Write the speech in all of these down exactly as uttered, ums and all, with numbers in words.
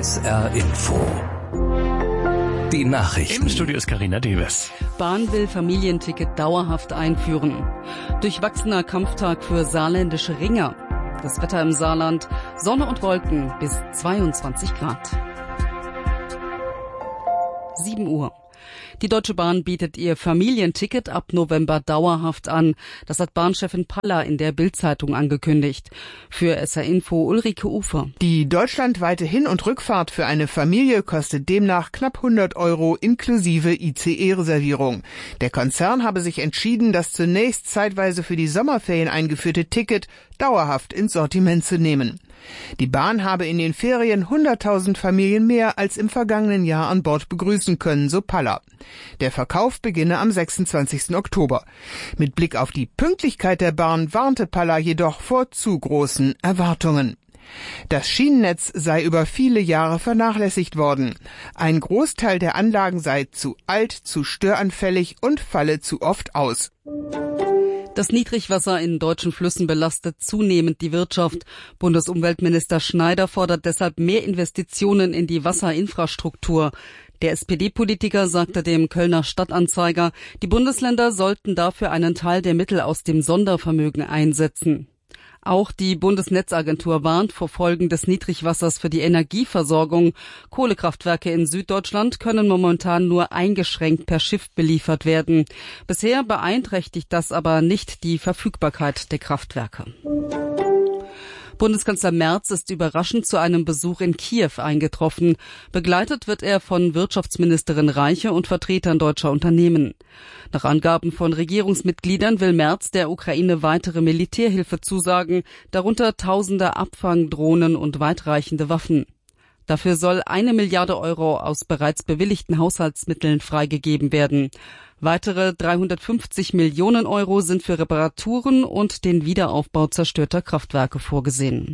S R Info. Die Nachrichten. Im Studio ist Carina Deves. Bahn will Familienticket dauerhaft einführen. Durchwachsener Kampftag für saarländische Ringer. Das Wetter im Saarland, Sonne und Wolken bis zweiundzwanzig Grad. sieben Uhr. Die Deutsche Bahn bietet ihr Familienticket ab November dauerhaft an. Das hat Bahnchefin Paller in der Bild-Zeitung angekündigt. Für S R Info Ulrike Ufer. Die deutschlandweite Hin- und Rückfahrt für eine Familie kostet demnach knapp hundert Euro inklusive I C E-Reservierung. Der Konzern habe sich entschieden, das zunächst zeitweise für die Sommerferien eingeführte Ticket dauerhaft ins Sortiment zu nehmen. Die Bahn habe in den Ferien hunderttausend Familien mehr als im vergangenen Jahr an Bord begrüßen können, so Paller. Der Verkauf beginne am sechsundzwanzigsten Oktober. Mit Blick auf die Pünktlichkeit der Bahn warnte Paller jedoch vor zu großen Erwartungen. Das Schienennetz sei über viele Jahre vernachlässigt worden. Ein Großteil der Anlagen sei zu alt, zu störanfällig und falle zu oft aus. Das Niedrigwasser in deutschen Flüssen belastet zunehmend die Wirtschaft. Bundesumweltminister Schneider fordert deshalb mehr Investitionen in die Wasserinfrastruktur. Der S P D-Politiker sagte dem Kölner Stadtanzeiger, die Bundesländer sollten dafür einen Teil der Mittel aus dem Sondervermögen einsetzen. Auch die Bundesnetzagentur warnt vor Folgen des Niedrigwassers für die Energieversorgung. Kohlekraftwerke in Süddeutschland können momentan nur eingeschränkt per Schiff beliefert werden. Bisher beeinträchtigt das aber nicht die Verfügbarkeit der Kraftwerke. Bundeskanzler Merz ist überraschend zu einem Besuch in Kiew eingetroffen. Begleitet wird er von Wirtschaftsministerin Reiche und Vertretern deutscher Unternehmen. Nach Angaben von Regierungsmitgliedern will Merz der Ukraine weitere Militärhilfe zusagen, darunter tausende Abfangdrohnen und weitreichende Waffen. Dafür soll eine Milliarde Euro aus bereits bewilligten Haushaltsmitteln freigegeben werden. Weitere dreihundertfünfzig Millionen Euro sind für Reparaturen und den Wiederaufbau zerstörter Kraftwerke vorgesehen.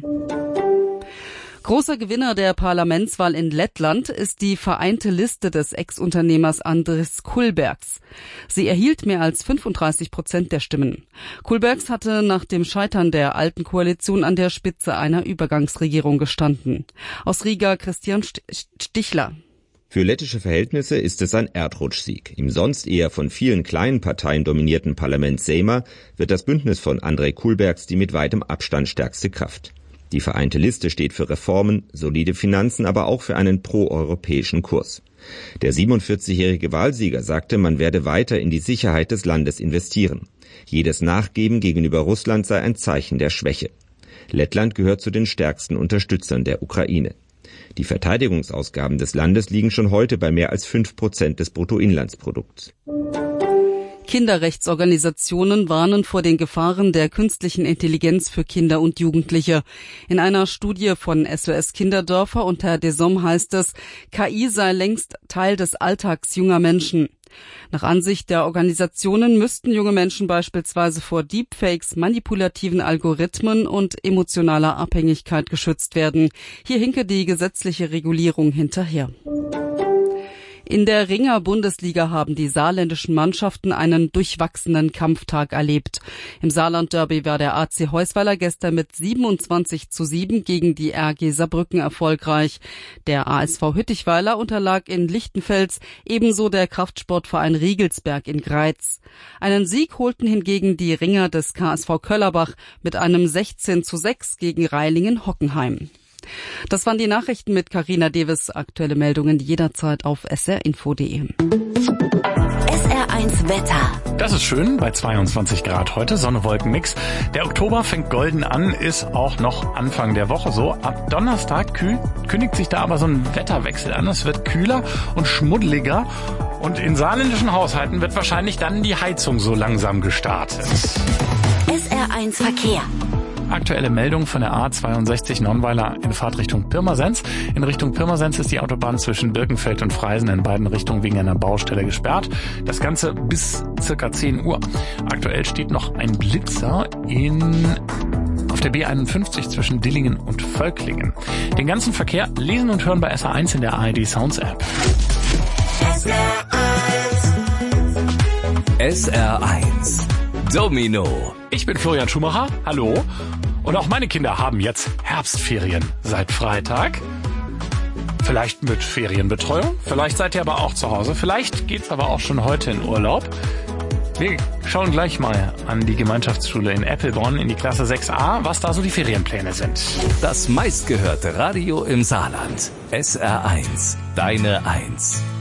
Großer Gewinner der Parlamentswahl in Lettland ist die Vereinte Liste des Ex-Unternehmers Andris Kulbergs. Sie erhielt mehr als fünfunddreißig Prozent der Stimmen. Kulbergs hatte nach dem Scheitern der alten Koalition an der Spitze einer Übergangsregierung gestanden. Aus Riga Christian Stichler. Für lettische Verhältnisse ist es ein Erdrutschsieg. Im sonst eher von vielen kleinen Parteien dominierten Parlament Seima wird das Bündnis von Andrej Kulbergs die mit weitem Abstand stärkste Kraft. Die Vereinte Liste steht für Reformen, solide Finanzen, aber auch für einen proeuropäischen Kurs. Der siebenundvierzigjährige Wahlsieger sagte, man werde weiter in die Sicherheit des Landes investieren. Jedes Nachgeben gegenüber Russland sei ein Zeichen der Schwäche. Lettland gehört zu den stärksten Unterstützern der Ukraine. Die Verteidigungsausgaben des Landes liegen schon heute bei mehr als fünf Prozent des Bruttoinlandsprodukts. Kinderrechtsorganisationen warnen vor den Gefahren der künstlichen Intelligenz für Kinder und Jugendliche. In einer Studie von S O S Kinderdörfer unter Desom heißt es, K I sei längst Teil des Alltags junger Menschen. Nach Ansicht der Organisationen müssten junge Menschen beispielsweise vor Deepfakes, manipulativen Algorithmen und emotionaler Abhängigkeit geschützt werden. Hier hinke die gesetzliche Regulierung hinterher. In der Ringer-Bundesliga haben die saarländischen Mannschaften einen durchwachsenen Kampftag erlebt. Im Saarland-Derby war der A C Heusweiler gestern mit siebenundzwanzig zu sieben gegen die R G Saarbrücken erfolgreich. Der A S V Hüttichweiler unterlag in Lichtenfels, ebenso der Kraftsportverein Riegelsberg in Greiz. Einen Sieg holten hingegen die Ringer des K S V Köllerbach mit einem sechzehn zu sechs gegen Reilingen-Hockenheim. Das waren die Nachrichten mit Carina Deves. Aktuelle Meldungen jederzeit auf s r info punkt d e. S R eins Wetter. Das ist schön, bei zweiundzwanzig Grad heute, Sonne-Wolken-Mix. Der Oktober fängt golden an, ist auch noch Anfang der Woche so. Ab Donnerstag kühl, kündigt sich da aber so ein Wetterwechsel an. Es wird kühler und schmuddeliger. Und in saarländischen Haushalten wird wahrscheinlich dann die Heizung so langsam gestartet. S R eins Verkehr. Aktuelle Meldung von der A zweiundsechzig Nonnweiler in Fahrtrichtung Pirmasens. In Richtung Pirmasens ist die Autobahn zwischen Birkenfeld und Freisen in beiden Richtungen wegen einer Baustelle gesperrt. Das Ganze bis circa zehn Uhr. Aktuell steht noch ein Blitzer in auf der B einundfünfzig zwischen Dillingen und Völklingen. Den ganzen Verkehr lesen und hören bei S R eins in der A R D Sounds App. S R eins. S R eins. Domino. Ich bin Florian Schumacher, hallo. Und auch meine Kinder haben jetzt Herbstferien seit Freitag. Vielleicht mit Ferienbetreuung, vielleicht seid ihr aber auch zu Hause, vielleicht geht's aber auch schon heute in Urlaub. Wir schauen gleich mal an die Gemeinschaftsschule in Eppelborn in die Klasse sechs a, was da so die Ferienpläne sind. Das meistgehörte Radio im Saarland. S R eins, deine Eins.